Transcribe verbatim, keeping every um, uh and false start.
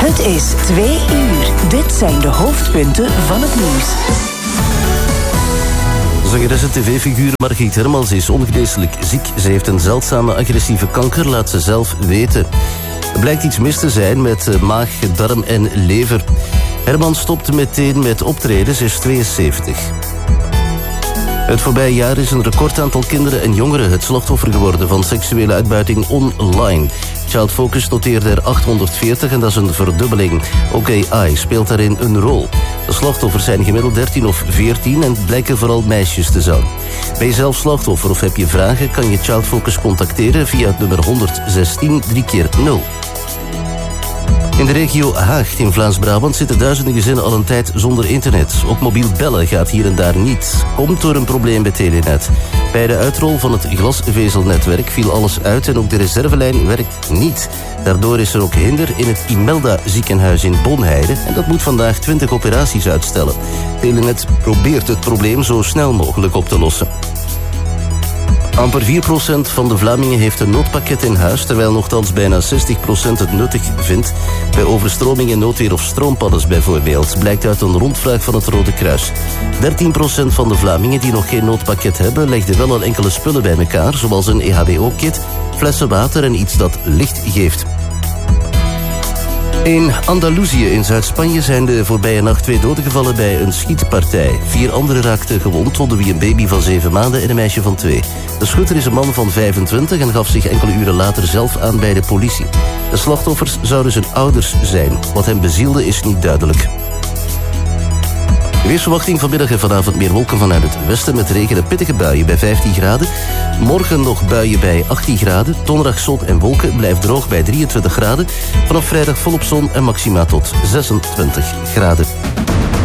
Het is twee uur. Dit zijn de hoofdpunten van het nieuws. Zangeres en tv-figuur Margriet Hermans is ongeneeslijk ziek. Ze heeft een zeldzame agressieve kanker, laat ze zelf weten. Er blijkt iets mis te zijn met maag, darm en lever. Hermans stopt meteen met optreden, ze is tweeënzeventig. Het voorbije jaar is een recordaantal kinderen en jongeren het slachtoffer geworden van seksuele uitbuiting online. Child Focus noteerde er achthonderdveertig en dat is een verdubbeling. Ook A I speelt daarin een rol. De slachtoffers zijn gemiddeld dertien of veertien en blijken vooral meisjes te zijn. Ben je zelf slachtoffer of heb je vragen, kan je Child Focus contacteren via het nummer honderdzestien drie keer nul. In de regio Haag in Vlaams-Brabant zitten duizenden gezinnen al een tijd zonder internet. Ook mobiel bellen gaat hier en daar niet. Komt door een probleem bij Telenet. Bij de uitrol van het glasvezelnetwerk viel alles uit en ook de reservelijn werkt niet. Daardoor is er ook hinder in het Imelda ziekenhuis in Bonheide en dat moet vandaag twintig operaties uitstellen. Telenet probeert het probleem zo snel mogelijk op te lossen. Amper vier procent van de Vlamingen heeft een noodpakket in huis, terwijl nogthans bijna zestig procent het nuttig vindt. Bij overstromingen, noodweer of stroompannes bijvoorbeeld, blijkt uit een rondvraag van het Rode Kruis. dertien procent van de Vlamingen die nog geen noodpakket hebben, legden wel al enkele spullen bij elkaar, zoals een E H B O-kit, flessen water en iets dat licht geeft. In Andalusië in Zuid-Spanje zijn de voorbije nacht twee doden gevallen bij een schietpartij. Vier anderen raakten gewond, onder wie een baby van zeven maanden en een meisje van twee. De schutter is een man van vijfentwintig en gaf zich enkele uren later zelf aan bij de politie. De slachtoffers zouden zijn ouders zijn. Wat hem bezielde is niet duidelijk. De weersverwachting vanmiddag en vanavond meer wolken vanuit het westen met regen en pittige buien bij vijftien graden. Morgen nog buien bij achttien graden. Donderdag zon en wolken, blijft droog bij drieëntwintig graden. Vanaf vrijdag volop zon en maxima tot zesentwintig graden.